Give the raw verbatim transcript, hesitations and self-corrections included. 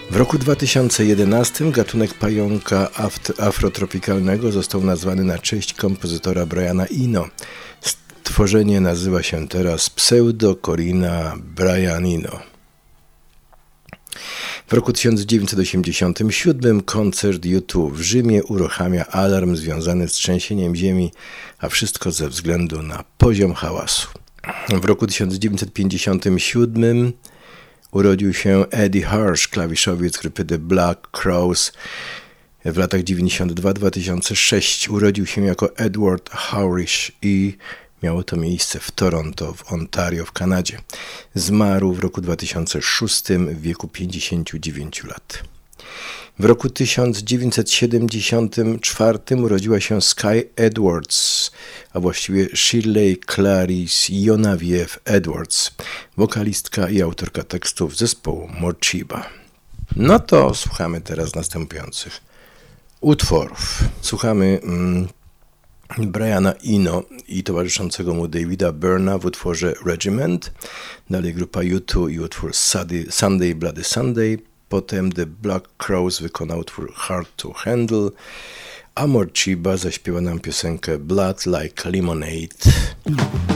W roku dwa tysiące jedenastym gatunek pająka af- afrotropikalnego został nazwany na cześć kompozytora Briana Eno. Stworzenie nazywa się teraz Pseudocorina brianino. W roku tysiąc dziewięćset osiemdziesiątym siódmym koncert U dwa w Rzymie uruchamia alarm związany z trzęsieniem ziemi, a wszystko ze względu na poziom hałasu. W roku tysiąc dziewięćset pięćdziesiątym siódmym urodził się Eddie Hirsch, klawiszowiec grupy The Black Crowes. W latach dziewięćdziesiątym drugim do dwa tysiące szóstego urodził się jako Edward Howrish i miało to miejsce w Toronto, w Ontario, w Kanadzie. Zmarł w roku dwa tysiące szóstym w wieku pięćdziesięciu dziewięciu lat. W roku tysiąc dziewięćset siedemdziesiątym czwartym urodziła się Sky Edwards, a właściwie Shirley Clarice Jonaview Edwards, wokalistka i autorka tekstów zespołu Morcheeba. No to słuchamy teraz następujących utworów. Słuchamy mm, Briana Eno i towarzyszącego mu Davida Byrna w utworze Regiment, dalej grupa U dwa i utwór Sunday Bloody Sunday, potem The Black Crowes wykonał utwór Hard to Handle, a Morcheeba zaśpiewa nam piosenkę Blood Like Lemonade.